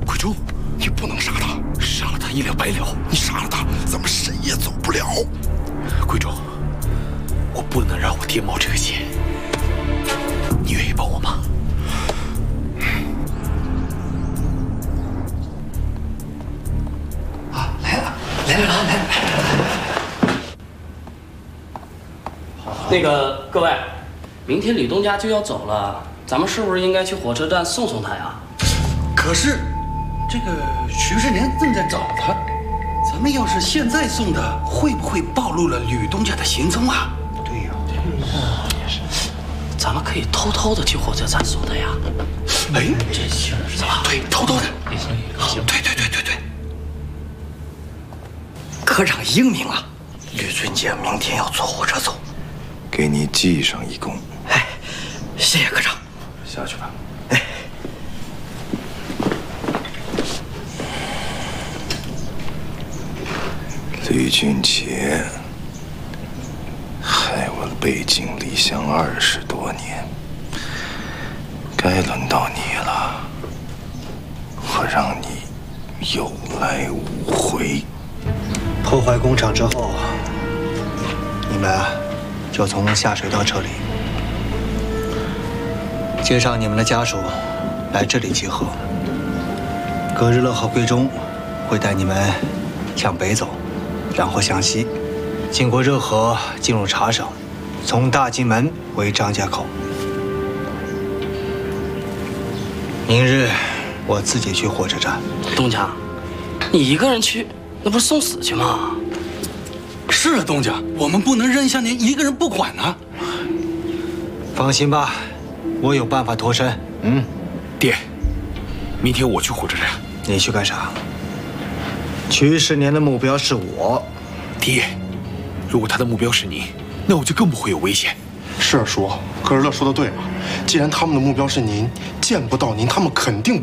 贵州，你不能杀他，杀了他一了百了。你杀了他，咱们谁也走不了。贵州，我不能让我爹冒这个险。你愿意帮我吗？ 啊，来了，来。 那个各位，明天李东家就要走了，咱们是不是应该去火车站送送他呀？ 可是，这个徐世年正在找他，咱们要是现在送他，会不会暴露了吕东家的行踪啊？对呀， 也是。咱们可以偷偷的去火车站送他呀。 哎， 这信儿是吧？ 对，偷偷的。 也行， 对。科长英明啊！吕俊杰明天要坐火车走， 给你记上一功。 哎，谢谢科长。 下去吧。 哎。 吕俊杰，害我背井离乡20多年，该轮到你了。我让你有来无回。 破坏工厂之后，你们就从下水道撤离，接上你们的家属来这里集合。葛日乐和桂中会带你们向北走，然后向西，经过热河进入茶省，从大金门为张家口。明日我自己去火车站。 东家，你一个人去，那不是送死去吗？ 是啊，东家，我们不能扔下您一个人不管啊。 放心吧，我有办法脱身。 爹，明天我去火车站。 你去干啥？徐世年的目标是我。 爹，如果他的目标是您，那我就更不会有危险。 是啊，叔，葛日乐说的对啊，既然他们的目标是您，见不到您，他们肯定不。